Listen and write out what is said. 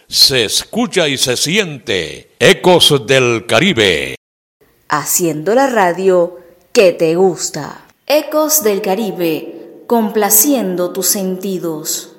se escucha y se siente. Ecos del Caribe. Haciendo la radio que te gusta. Ecos del Caribe, complaciendo tus sentidos.